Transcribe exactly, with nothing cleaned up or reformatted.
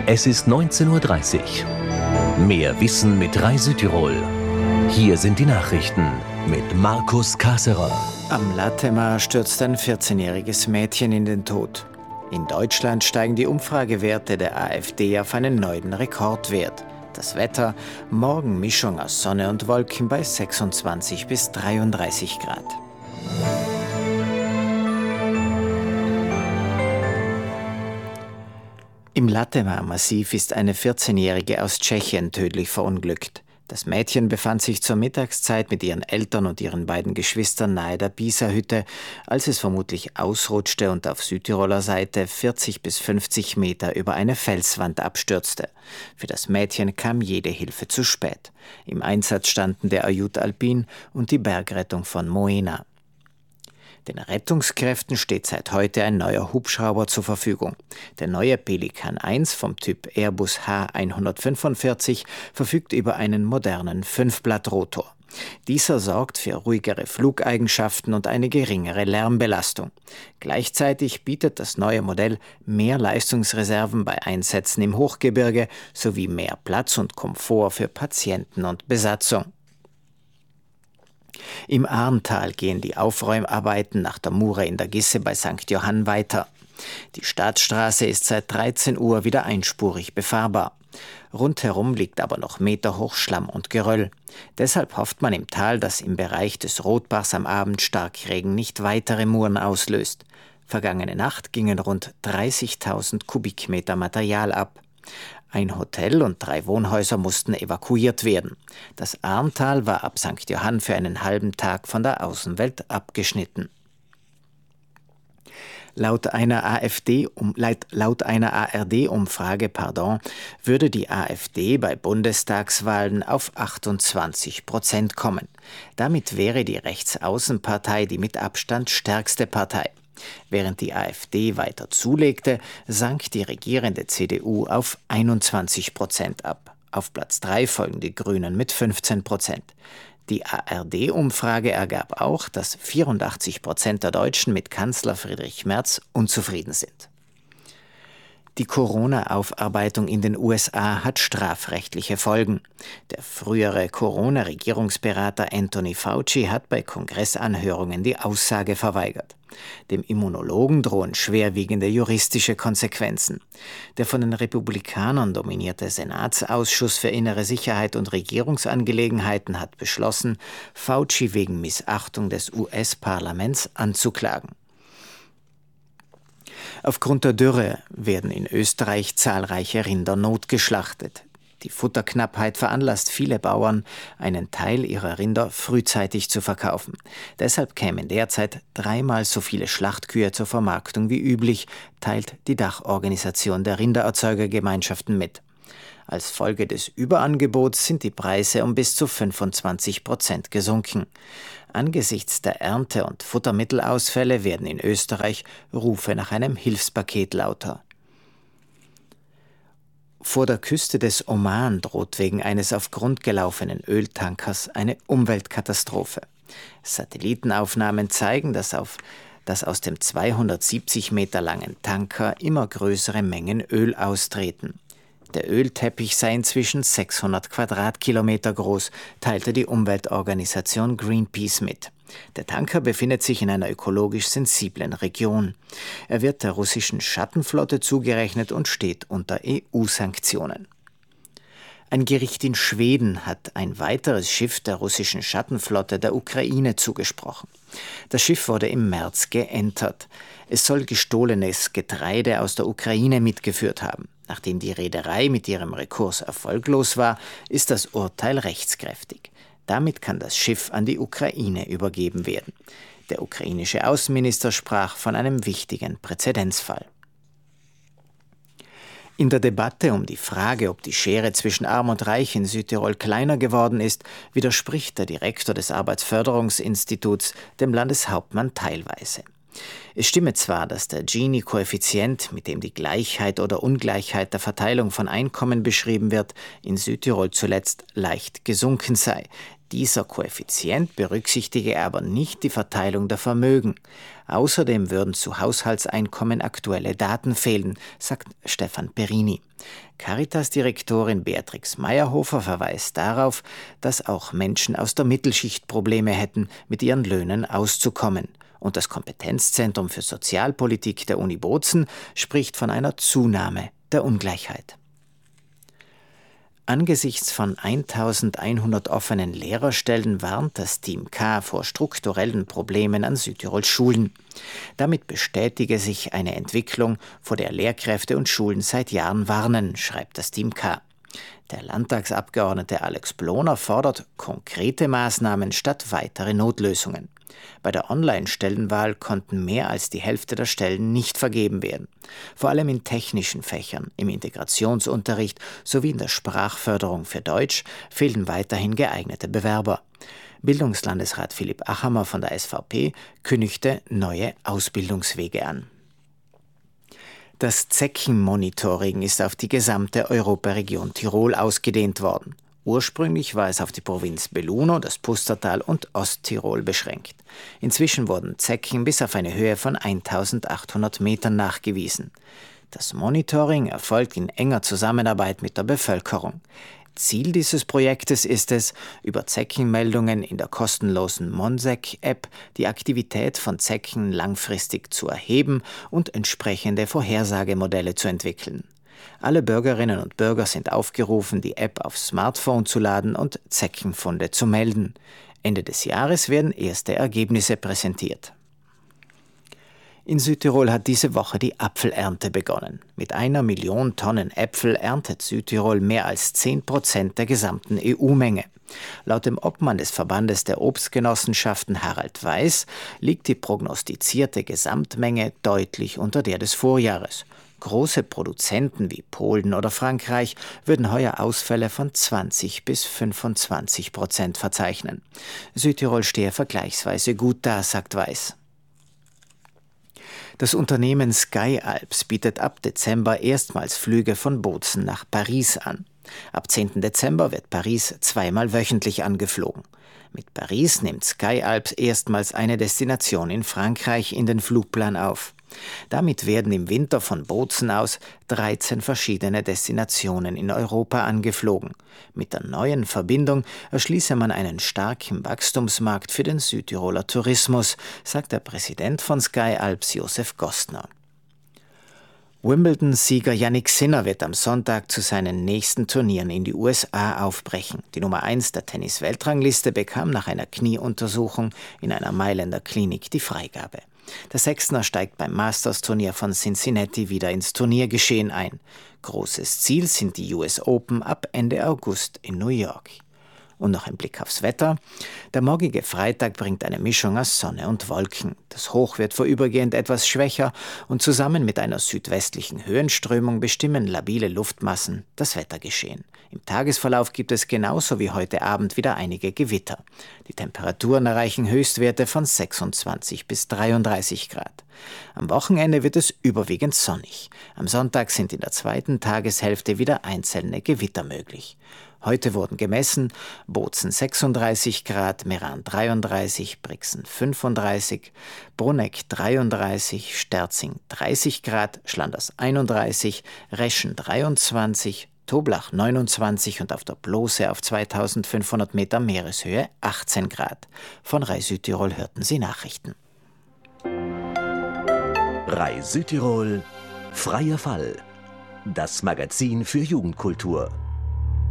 Es ist neunzehn Uhr dreißig. Mehr Wissen mit Rai Südtirol. Hier sind die Nachrichten mit Markus Kasserer. Am Latemar stürzt ein vierzehnjähriges Mädchen in den Tod. In Deutschland steigen die Umfragewerte der AfD auf einen neuen Rekordwert. Das Wetter, morgen Mischung aus Sonne und Wolken bei sechsundzwanzig bis dreiunddreißig Grad. Im Latemar-Massiv ist eine vierzehnjährige aus Tschechien tödlich verunglückt. Das Mädchen befand sich zur Mittagszeit mit ihren Eltern und ihren beiden Geschwistern nahe der Pisa-Hütte, als es vermutlich ausrutschte und auf Südtiroler Seite vierzig bis fünfzig Meter über eine Felswand abstürzte. Für das Mädchen kam jede Hilfe zu spät. Im Einsatz standen der Ajut Alpin und die Bergrettung von Moena. Den Rettungskräften steht seit heute ein neuer Hubschrauber zur Verfügung. Der neue Pelikan eins vom Typ Airbus H hundertfünfundvierzig verfügt über einen modernen Fünfblattrotor. Dieser sorgt für ruhigere Flugeigenschaften und eine geringere Lärmbelastung. Gleichzeitig bietet das neue Modell mehr Leistungsreserven bei Einsätzen im Hochgebirge sowie mehr Platz und Komfort für Patienten und Besatzung. Im Arntal gehen die Aufräumarbeiten nach der Mure in der Gisse bei Sankt Johann weiter. Die Staatsstraße ist seit dreizehn Uhr wieder einspurig befahrbar. Rundherum liegt aber noch meterhoch Schlamm und Geröll. Deshalb hofft man im Tal, dass im Bereich des Rotbachs am Abend Starkregen nicht weitere Muren auslöst. Vergangene Nacht gingen rund dreißigtausend Kubikmeter Material ab. Ein Hotel und drei Wohnhäuser mussten evakuiert werden. Das Arntal war ab Sankt Johann für einen halben Tag von der Außenwelt abgeschnitten. Laut einer AfD, um, laut einer A R D-Umfrage pardon, würde die AfD bei Bundestagswahlen auf achtundzwanzig Prozent kommen. Damit wäre die Rechtsaußenpartei die mit Abstand stärkste Partei. Während die AfD weiter zulegte, sank die regierende C D U auf einundzwanzig Prozent ab. Auf Platz drei folgen die Grünen mit fünfzehn Prozent. Die A R D-Umfrage ergab auch, dass vierundachtzig Prozent der Deutschen mit Kanzler Friedrich Merz unzufrieden sind. Die Corona-Aufarbeitung in den U S A hat strafrechtliche Folgen. Der frühere Corona-Regierungsberater Anthony Fauci hat bei Kongressanhörungen die Aussage verweigert. Dem Immunologen drohen schwerwiegende juristische Konsequenzen. Der von den Republikanern dominierte Senatsausschuss für innere Sicherheit und Regierungsangelegenheiten hat beschlossen, Fauci wegen Missachtung des U S-Parlaments anzuklagen. Aufgrund der Dürre werden in Österreich zahlreiche Rinder notgeschlachtet. Die Futterknappheit veranlasst viele Bauern, einen Teil ihrer Rinder frühzeitig zu verkaufen. Deshalb kämen derzeit dreimal so viele Schlachtkühe zur Vermarktung wie üblich, teilt die Dachorganisation der Rindererzeugergemeinschaften mit. Als Folge des Überangebots sind die Preise um bis zu fünfundzwanzig Prozent gesunken. Angesichts der Ernte- und Futtermittelausfälle werden in Österreich Rufe nach einem Hilfspaket lauter. Vor der Küste des Oman droht wegen eines auf Grund gelaufenen Öltankers eine Umweltkatastrophe. Satellitenaufnahmen zeigen, dass, auf, dass aus dem zweihundertsiebzig Meter langen Tanker immer größere Mengen Öl austreten. Der Ölteppich sei inzwischen sechshundert Quadratkilometer groß, teilte die Umweltorganisation Greenpeace mit. Der Tanker befindet sich in einer ökologisch sensiblen Region. Er wird der russischen Schattenflotte zugerechnet und steht unter E U-Sanktionen. Ein Gericht in Schweden hat ein weiteres Schiff der russischen Schattenflotte der Ukraine zugesprochen. Das Schiff wurde im März geentert. Es soll gestohlenes Getreide aus der Ukraine mitgeführt haben. Nachdem die Reederei mit ihrem Rekurs erfolglos war, ist das Urteil rechtskräftig. Damit kann das Schiff an die Ukraine übergeben werden. Der ukrainische Außenminister sprach von einem wichtigen Präzedenzfall. In der Debatte um die Frage, ob die Schere zwischen Arm und Reich in Südtirol kleiner geworden ist, widerspricht der Direktor des Arbeitsförderungsinstituts dem Landeshauptmann teilweise. Es stimme zwar, dass der Gini-Koeffizient, mit dem die Gleichheit oder Ungleichheit der Verteilung von Einkommen beschrieben wird, in Südtirol zuletzt leicht gesunken sei. Dieser Koeffizient berücksichtige aber nicht die Verteilung der Vermögen. Außerdem würden zu Haushaltseinkommen aktuelle Daten fehlen, sagt Stefan Perini. Caritas-Direktorin Beatrix Meyerhofer verweist darauf, dass auch Menschen aus der Mittelschicht Probleme hätten, mit ihren Löhnen auszukommen. Und das Kompetenzzentrum für Sozialpolitik der Uni Bozen spricht von einer Zunahme der Ungleichheit. Angesichts von eintausendeinhundert offenen Lehrerstellen warnt das Team K vor strukturellen Problemen an Südtirols Schulen. Damit bestätige sich eine Entwicklung, vor der Lehrkräfte und Schulen seit Jahren warnen, schreibt das Team K. Der Landtagsabgeordnete Alex Bloner fordert konkrete Maßnahmen statt weitere Notlösungen. Bei der Online-Stellenwahl konnten mehr als die Hälfte der Stellen nicht vergeben werden. Vor allem in technischen Fächern, im Integrationsunterricht sowie in der Sprachförderung für Deutsch fehlen weiterhin geeignete Bewerber. Bildungslandesrat Philipp Achammer von der S V P kündigte neue Ausbildungswege an. Das Zeckenmonitoring ist auf die gesamte Europaregion Tirol ausgedehnt worden. Ursprünglich war es auf die Provinz Belluno, das Pustertal und Osttirol beschränkt. Inzwischen wurden Zecken bis auf eine Höhe von eintausendachthundert Metern nachgewiesen. Das Monitoring erfolgt in enger Zusammenarbeit mit der Bevölkerung. Ziel dieses Projektes ist es, über Zeckenmeldungen in der kostenlosen Monsec-App die Aktivität von Zecken langfristig zu erheben und entsprechende Vorhersagemodelle zu entwickeln. Alle Bürgerinnen und Bürger sind aufgerufen, die App aufs Smartphone zu laden und Zeckenfunde zu melden. Ende des Jahres werden erste Ergebnisse präsentiert. In Südtirol hat diese Woche die Apfelernte begonnen. Mit einer Million Tonnen Äpfel erntet Südtirol mehr als zehn Prozent der gesamten E U-Menge. Laut dem Obmann des Verbandes der Obstgenossenschaften Harald Weiß liegt die prognostizierte Gesamtmenge deutlich unter der des Vorjahres. Große Produzenten wie Polen oder Frankreich würden heuer Ausfälle von zwanzig bis fünfundzwanzig Prozent verzeichnen. Südtirol stehe vergleichsweise gut da, sagt Weiß. Das Unternehmen Sky Alps bietet ab Dezember erstmals Flüge von Bozen nach Paris an. Ab zehnten Dezember wird Paris zweimal wöchentlich angeflogen. Mit Paris nimmt Sky Alps erstmals eine Destination in Frankreich in den Flugplan auf. Damit werden im Winter von Bozen aus dreizehn verschiedene Destinationen in Europa angeflogen. Mit der neuen Verbindung erschließe man einen starken Wachstumsmarkt für den Südtiroler Tourismus, sagt der Präsident von Sky Alps, Josef Gostner. Wimbledon-Sieger Jannik Sinner wird am Sonntag zu seinen nächsten Turnieren in die U S A aufbrechen. Die Nummer eins der Tennis-Weltrangliste bekam nach einer Knieuntersuchung in einer Mailänder Klinik die Freigabe. Der Sechzner steigt beim Masters-Turnier von Cincinnati wieder ins Turniergeschehen ein. Großes Ziel sind die U S Open ab Ende August in New York. Und noch ein Blick aufs Wetter. Der morgige Freitag bringt eine Mischung aus Sonne und Wolken. Das Hoch wird vorübergehend etwas schwächer und zusammen mit einer südwestlichen Höhenströmung bestimmen labile Luftmassen das Wettergeschehen. Im Tagesverlauf gibt es genauso wie heute Abend wieder einige Gewitter. Die Temperaturen erreichen Höchstwerte von sechsundzwanzig bis dreiunddreißig Grad. Am Wochenende wird es überwiegend sonnig. Am Sonntag sind in der zweiten Tageshälfte wieder einzelne Gewitter möglich. Heute wurden gemessen Bozen sechsunddreißig Grad, Meran dreiunddreißig, Brixen fünfunddreißig, Bruneck dreiunddreißig, Sterzing dreißig Grad, Schlanders einunddreißig, Reschen dreiundzwanzig, Toblach neunundzwanzig und auf der Blose auf zweitausendfünfhundert Meter Meereshöhe achtzehn Grad. Von Rai Südtirol hörten Sie Nachrichten. Rai Südtirol, freier Fall. Das Magazin für Jugendkultur.